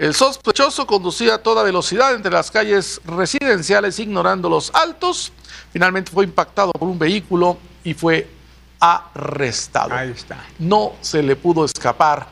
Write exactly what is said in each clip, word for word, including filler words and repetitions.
El sospechoso conducía a toda velocidad entre las calles residenciales ignorando los altos. Finalmente fue impactado por un vehículo y fue arrestado. Ahí está. No se le pudo escapar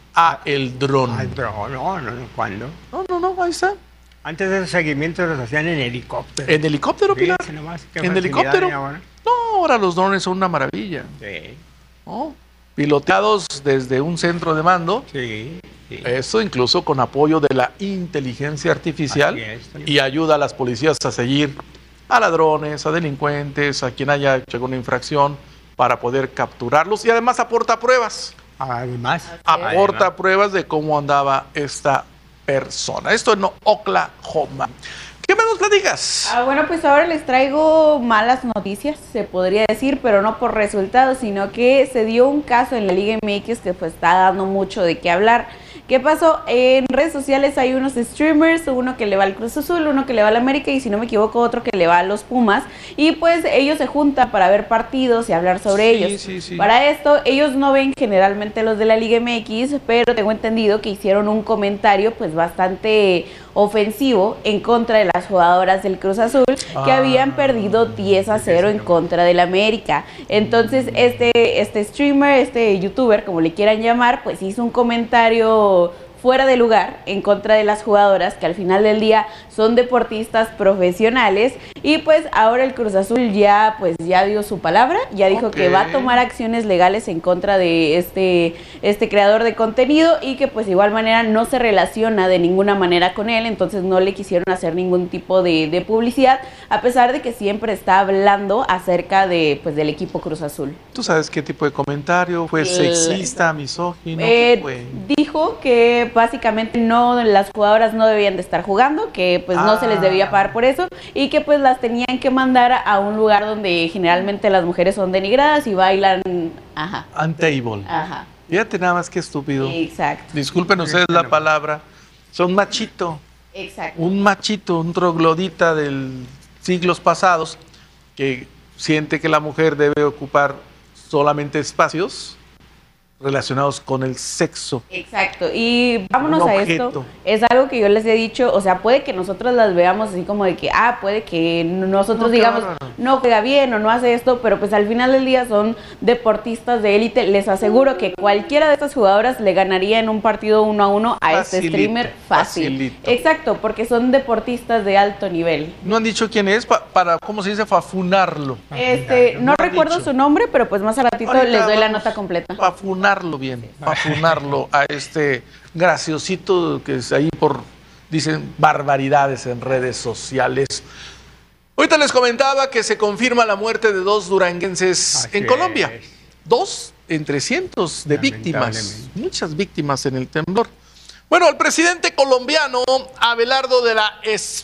a el dron. Al dron, no, no, no, ¿cuándo? No, no, no, ahí está. Antes de esos seguimientos los hacían en helicóptero. ¿En helicóptero, Pilar? Fíjense nomás, qué ¿En facilidad helicóptero? hay ahora. No, ahora los drones son una maravilla. Sí, ¿No? Piloteados desde un centro de mando. sí, sí. Eso incluso con apoyo de la inteligencia artificial. Así es, sí. Y ayuda a las policías a seguir a ladrones, a delincuentes, a quien haya hecho una infracción para poder capturarlos. Y además aporta pruebas. Además. Aporta además. pruebas de cómo andaba esta persona. Esto en Oklahoma. ¿Qué me nos platicas? Ah, bueno, pues ahora les traigo malas noticias, se podría decir, pero no por resultados, sino que se dio un caso en la Liga M X que pues está dando mucho de qué hablar. ¿Qué pasó? En redes sociales hay unos streamers, uno que le va al Cruz Azul, uno que le va al América y si no me equivoco otro que le va a los Pumas, y pues ellos se juntan para ver partidos y hablar sobre Sí, ellos. sí, sí. Para esto ellos no ven generalmente los de la Liga M X, pero tengo entendido que hicieron un comentario pues bastante ofensivo en contra de las jugadoras del Cruz Azul que Ah, habían perdido diez a cero en contra del América. Entonces este, este streamer, este youtuber, como le quieran llamar, pues hizo un comentario fuera de lugar en contra de las jugadoras que al final del día son deportistas profesionales y pues ahora el Cruz Azul ya pues ya dio su palabra, ya dijo Okay. que va a tomar acciones legales en contra de este, este creador de contenido y que pues de igual manera no se relaciona de ninguna manera con él, entonces no le quisieron hacer ningún tipo de, de publicidad a pesar de que siempre está hablando acerca de pues del equipo Cruz Azul. ¿Tú sabes qué tipo de comentario? ¿Fue Eh, sexista, misógino? Eh, ¿Qué fue? dijo que básicamente no, las jugadoras no debían de estar jugando, que pues no Ah. se les debía pagar por eso y que pues las tenían que mandar a un lugar donde generalmente las mujeres son denigradas y bailan, ajá, Untable. ajá, Fíjate nada más que estúpido. exacto, Disculpen ustedes la palabra. Son machito. exacto. Un machito, un troglodita de siglos pasados que siente que la mujer debe ocupar solamente espacios relacionados con el sexo. Exacto, y vámonos Un a objeto. esto, es algo que yo les he dicho, o sea, puede que nosotros las veamos así como de que, ah, puede que nosotros No, digamos, claro. no juega bien o no hace esto, pero pues al final del día son deportistas de élite, les aseguro que cualquiera de estas jugadoras le ganaría en un partido uno a uno a este Facilito, streamer fácil. facilito. Exacto, porque son deportistas de alto nivel. No han dicho quién es pa- para, ¿cómo se dice? Fafunarlo. Este, no no han recuerdo dicho. su nombre, pero pues más a ratito Ahorita les doy la vamos nota completa. Para funarlo bien, para funarlo a este graciosito que es ahí por, dicen, barbaridades en redes sociales. Ahorita les comentaba que se confirma la muerte de dos duranguenses Así en Colombia. es. Dos entre cientos de víctimas, Lamentablemente. muchas víctimas en el temblor. Bueno, el presidente colombiano Abelardo de la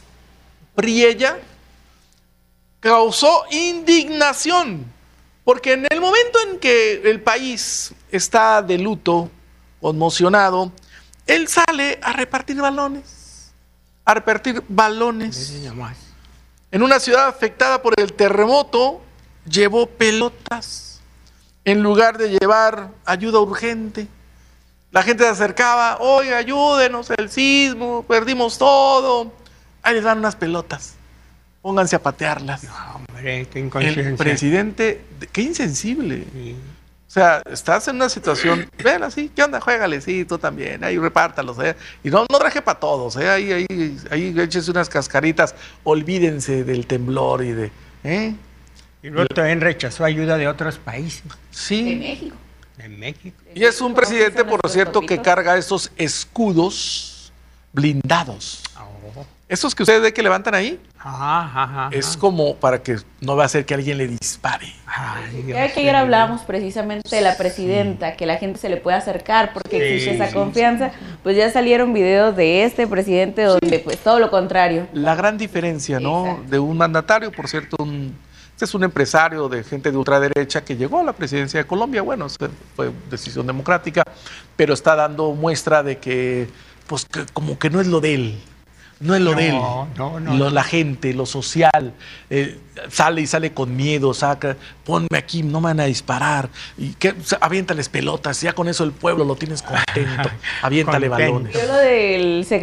Espriella causó indignación porque en el momento en que el país está de luto, conmocionado, él sale a repartir balones, a repartir balones. Miren nomás. En una ciudad afectada por el terremoto, llevó pelotas en lugar de llevar ayuda urgente. La gente se acercaba, oye, ayúdenos, el sismo, perdimos todo. Ahí les dan unas pelotas, pónganse a patearlas. No, hombre, qué El inconsciencia. presidente, qué insensible. Sí. O sea, estás en una situación, ven así, ¿qué onda? Juégale, sí, tú también, ahí repártalos, ¿eh? Y no, no traje para todos, ¿eh? Ahí, ahí, ahí échese unas cascaritas, olvídense del temblor y de, ¿eh? Y luego también rechazó ayuda de otros países, De Sí. México. de México. Y es un presidente, por cierto, que carga carga estos escudos blindados. Oh. Estos que ustedes ven que levantan ahí, Ajá, ajá, ajá. es como para que no va a ser que alguien le dispare. Ay, Dios Ya que ayer mío. hablábamos precisamente de la presidenta, que la gente se le puede acercar porque Sí, existe esa sí, confianza, pues ya salieron videos de este presidente donde pues todo lo contrario. La gran diferencia, ¿no? Exacto. De un mandatario, por cierto, un, este es un empresario de gente de ultraderecha que llegó a la presidencia de Colombia. Bueno, esa fue decisión democrática, pero está dando muestra de que, pues, que como que no es lo de él. no es lo No, de él. no, no, Lo- no. La gente, lo social, eh, sale y sale con miedo, saca, ponme aquí, no me van a disparar, y que, o sea, aviéntales pelotas, ya con eso el pueblo lo tienes contento, aviéntale Contento. balones. Yo lo del